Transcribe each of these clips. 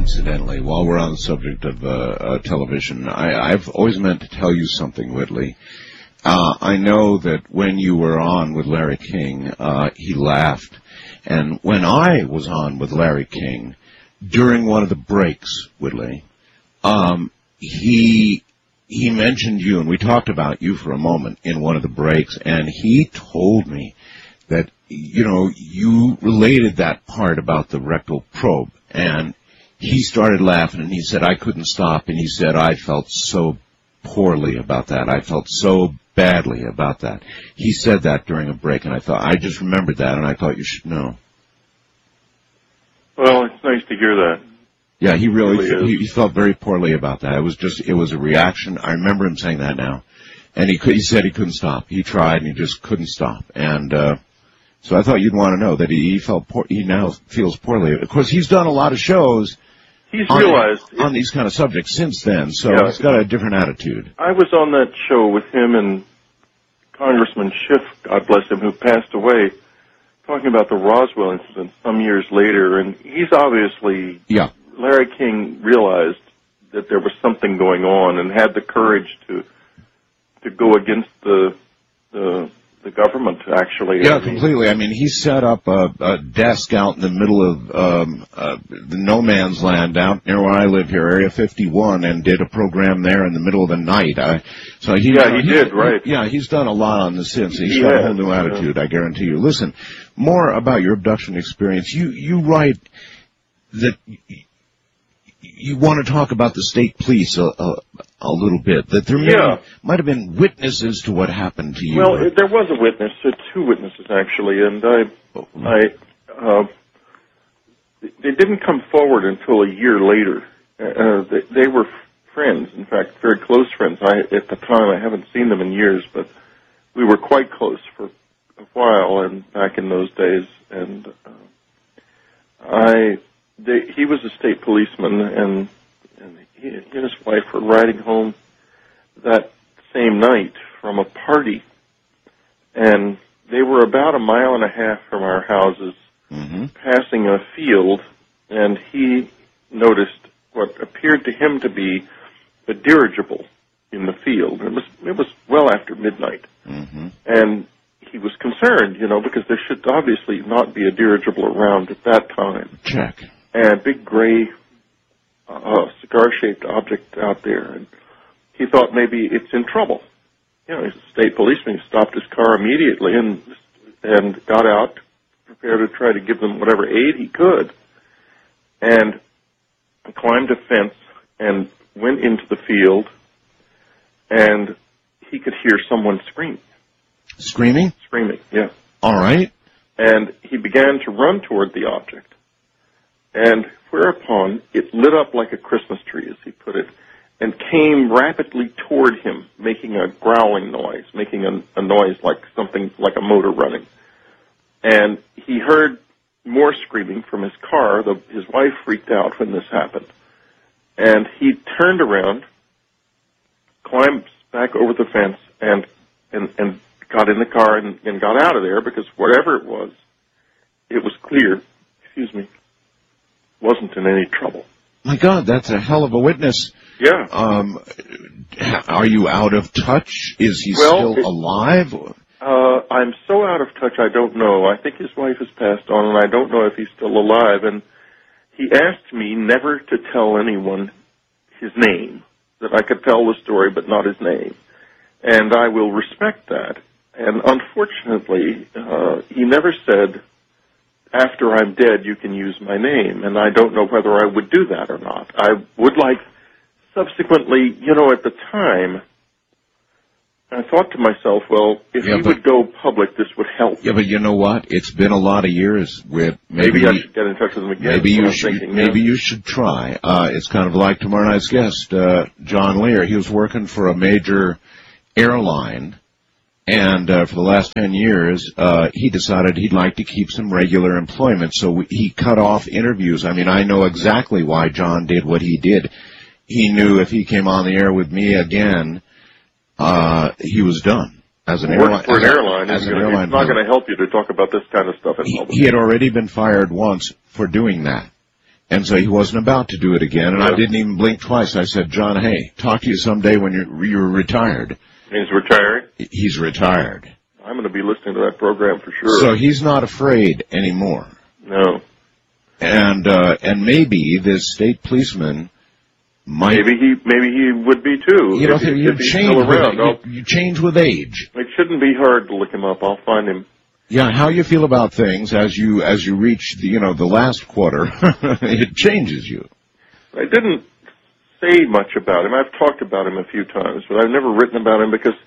incidentally, while we're on the subject of television, I've always meant to tell you something, Whitley. I know that when you were on with Larry King, he laughed. And when I was on with Larry King, during one of the breaks, Whitley, he mentioned you, and we talked about you for a moment in one of the breaks, and he told me that, you related that part about the rectal probe, and he started laughing, and he said, I couldn't stop, and he said, I felt so poorly about that. I felt so badly about that. He said that during a break, and I just remembered that, and I thought you should know. Well, it's nice to hear that. Yeah, he felt very poorly about that. It was a reaction. I remember him saying that now. And he said he couldn't stop. He tried, and he just couldn't stop. And so I thought you'd want to know that he now feels poorly. Of course, he's done a lot of shows. He's realized on these kind of subjects since then, so he's got a different attitude. I was on that show with him and Congressman Schiff, God bless him, who passed away, talking about the Roswell incident some years later, and he's obviously, Larry King realized that there was something going on and had the courage to go against the government, actually. Yeah, completely. I mean, he set up a desk out in the middle of the no man's land out near where I live here, Area 51, and did a program there in the middle of the night. He did, right. Yeah, he's done a lot on this since. He's got a whole new attitude, I guarantee you. Listen, more about your abduction experience. You write that you want to talk about the state police a little bit, that there might have been witnesses to what happened to you. Well, there was a witness, two witnesses actually, and they didn't come forward until a year later. They were friends, in fact, very close friends. At the time, I haven't seen them in years, but we were quite close for a while, and back in those days, and he was a state policeman, and he and his wife were riding home that same night from a party, and they were about 1.5 miles from our houses, passing a field, and he noticed what appeared to him to be a dirigible in the field. It was well after midnight, and he was concerned, because there should obviously not be a dirigible around at that time. Check. And a big gray cigar-shaped object out there, and he thought maybe it's in trouble. He's a state policeman. He stopped his car immediately and got out, prepared to try to give them whatever aid he could, and climbed a fence and went into the field, and he could hear someone scream. Screaming? Screaming, yeah. All right. And he began to run toward the object. And whereupon it lit up like a Christmas tree, as he put it, and came rapidly toward him, making a growling noise, making a noise like something like a motor running. And he heard more screaming from his car. His wife freaked out when this happened. And he turned around, climbed back over the fence, and got in the car and got out of there, because whatever it was clear, wasn't in any trouble. My God, that's a hell of a witness. Yeah. Are you out of touch? Is he still alive? I'm so out of touch, I don't know. I think his wife has passed on, and I don't know if he's still alive. And he asked me never to tell anyone his name, that I could tell the story but not his name. And I will respect that. And unfortunately, he never said, after I'm dead, you can use my name. And I don't know whether I would do that or not. I would like, subsequently, at the time, I thought to myself, well, if he would go public, this would help. Yeah, but you know what? It's been a lot of years. Maybe I should get in touch with him again. Maybe you should try. It's kind of like tomorrow night's guest, John Lear. He was working for a major airline, and for the last 10 years, he decided he'd like to keep some regular employment, so he cut off interviews. I mean, I know exactly why John did what he did. He knew if he came on the air with me again, he was done. As an airline, for an airline, it's not going to help you to talk about this kind of stuff in public. He had already been fired once for doing that. And so he wasn't about to do it again, and Yeah. I didn't even blink twice. I said, John, hey, talk to you someday when you're retired. He's retiring. He's retired. I'm going to be listening to that program for sure. So he's not afraid anymore. No. And maybe this state policeman might... Maybe he would be too. You know, if he's still around. you change with age. It shouldn't be hard to look him up. I'll find him. Yeah, how you feel about things as you reach the last quarter, it changes you. I didn't say much about him. I've talked about him a few times, but I've never written about him because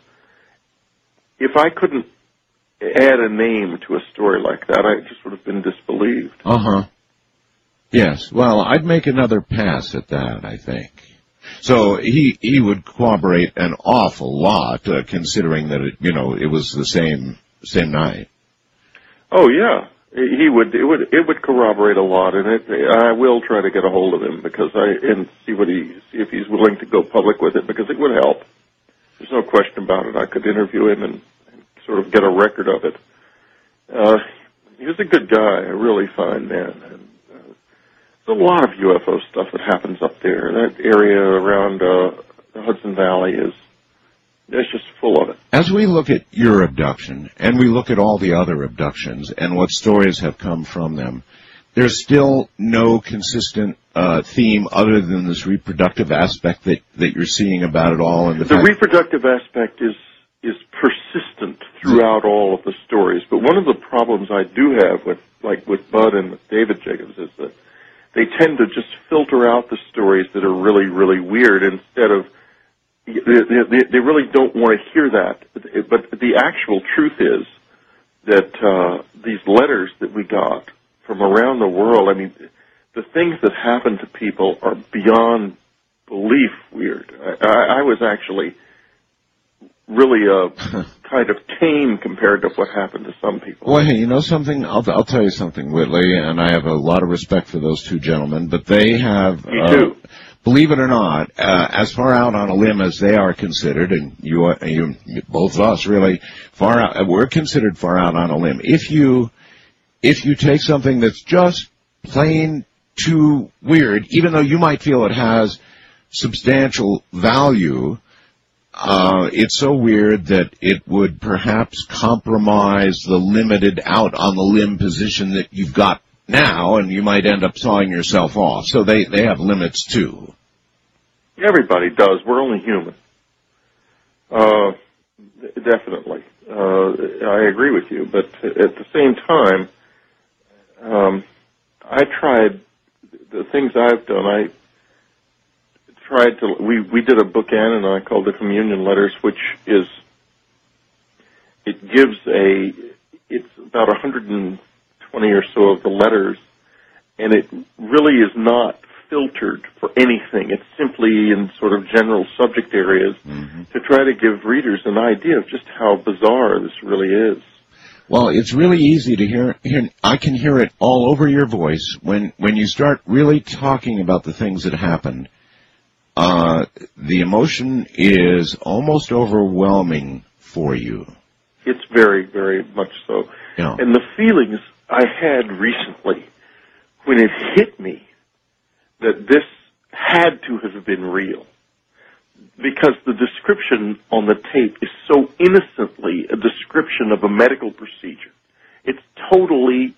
if I couldn't add a name to a story like that, I just would have been disbelieved. Uh-huh. Yes. Well, I'd make another pass at that, I think. So he would corroborate an awful lot, considering that it was the same night. Oh yeah, he would. It would corroborate a lot, and I will try to get a hold of him and see if he's willing to go public with it, because it would help. There's no question about it. I could interview him and sort of get a record of it. He was a good guy, a really fine man. And, there's a lot of UFO stuff that happens up there. That area around the Hudson Valley it's just full of it. As we look at your abduction, and we look at all the other abductions, and what stories have come from them, there's still no consistent theme other than this reproductive aspect that you're seeing about it all. And the reproductive aspect is persistent throughout all of the stories. But one of the problems I do have with Bud and with David Jacobs is that they tend to just filter out the stories that are really, really weird instead of... They really don't want to hear that. But the actual truth is that these letters that we got from around the world, I mean, the things that happen to people are beyond belief weird. I was actually really kind of tame compared to what happened to some people. Well, hey, you know something? I'll tell you something, Whitley, and I have a lot of respect for those two gentlemen, but they have... Me too. Believe it or not, as far out on a limb as they are considered, and you both of us really far out, we're considered far out on a limb. If you take something that's just plain too weird, even though you might feel it has substantial value, it's so weird that it would perhaps compromise the limited out on the limb position that you've got now, and you might end up sawing yourself off. So they have limits too. Everybody does. We're only human. Definitely. I agree with you. But at the same time, I tried the things I've done. I tried to. We did a bookend, and I called it Communion Letters, which is it's about 120 or so of the letters, and it really is not filtered for anything. It's simply in sort of general subject areas to try to give readers an idea of just how bizarre this really is. Well, it's really easy to hear. I can hear it all over your voice when you start really talking about the things that happened. The emotion is almost overwhelming for you. It's very, very much so. Yeah. And the feelings I had recently when it hit me that this had to have been real, because the description on the tape is so innocently a description of a medical procedure. It's totally,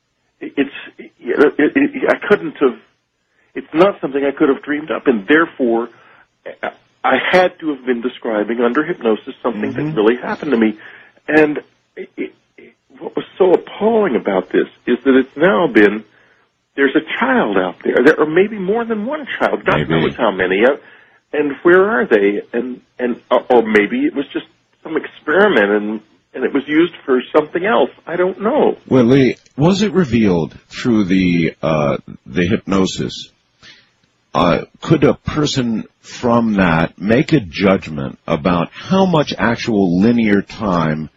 I couldn't have, it's not something I could have dreamed up, and therefore I had to have been describing under hypnosis something that really happened to me. And what was so appalling about this is that it's now been, there's a child out there. There are maybe more than one child. God knows how many. And where are they? And or maybe it was just some experiment and it was used for something else. I don't know. Well, Lee, was it revealed through the hypnosis? Could a person from that make a judgment about how much actual linear time